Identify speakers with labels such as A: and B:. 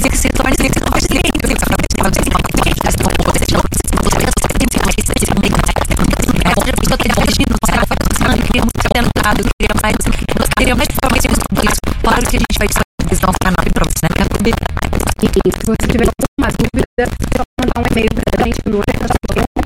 A: que se torne queria mais informações claro que a gente vai disponibilizar um canal para você, né?
B: Isso,